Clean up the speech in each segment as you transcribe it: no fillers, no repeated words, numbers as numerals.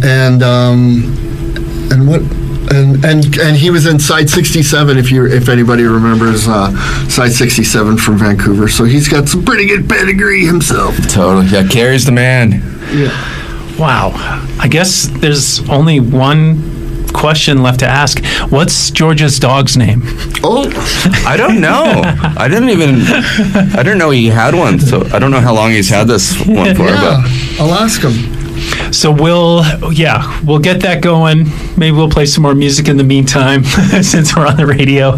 and what? And he was in Side 67, if anybody remembers Side 67 from Vancouver. So he's got some pretty good pedigree himself. Totally. Yeah, Carrie's the man. Yeah. Wow. I guess there's only one question left to ask. What's George's dog's name? Oh, I don't know. I didn't know he had one. So I don't know how long he's had this one for. yeah. But I'll ask him. So we'll get that going. Maybe we'll play some more music in the meantime since we're on the radio.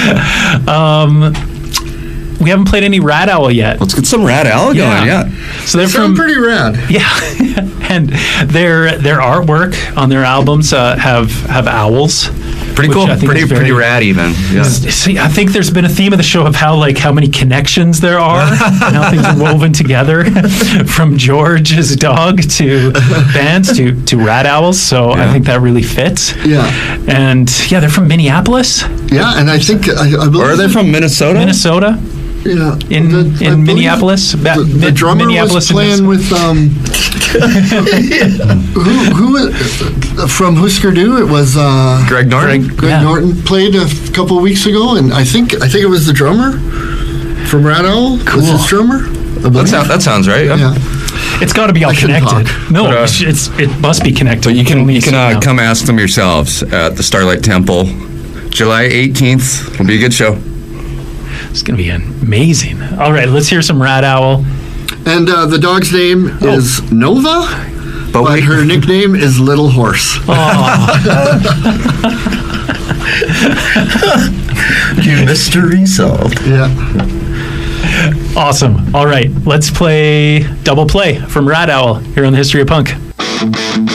We haven't played any Rat Owl yet. let's get some Rat Owl going. Yeah. So they're Sound from pretty rad. yeah, and their artwork on their albums have owls. Pretty which cool. I think is Pretty rad even. Yeah. See, I think there's been a theme of the show of how many connections there are and how things are woven together from George's dog to bands to Rat Owls. So I think that really fits. Yeah. And they're from Minneapolis. Yeah, and I think I believe Or are they from Minnesota? Minnesota. Yeah. In I believe Minneapolis. The drummer Minneapolis was playing with who from Husker Du. It was Greg Norton. Greg Norton played a couple weeks ago, and I think it was the drummer from Rat Owl. Cool. Was his drummer? That sounds right. Yeah. It's got to be all I shouldn't connected. talk. No, But, it must be connected. But you can Only so now. come ask them yourselves at the Starlight Temple, July 18th. Will be a good show. It's going to be amazing. All right, let's hear some Rat Owl. And the dog's name is Nova, but her nickname is Little Horse. Mystery solved. Yeah. Awesome. All right, let's play Double Play from Rat Owl here on the History of Punk.